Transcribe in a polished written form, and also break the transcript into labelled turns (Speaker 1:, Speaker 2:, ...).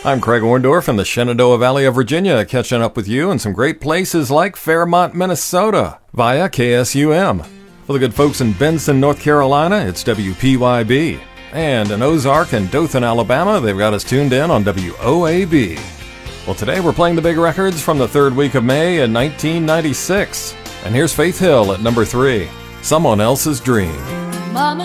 Speaker 1: I'm Craig Orndorff in the Shenandoah Valley of Virginia, catching up with you in some great places like Fairmont, Minnesota, via KSUM. For the good folks in Benson, North Carolina, it's WPYB. And in Ozark and Dothan, Alabama, they've got us tuned in on WOAB. Well, today we're playing the big records from the third week of May in 1996. And here's Faith Hill at number 3, Someone Else's Dream.
Speaker 2: Mama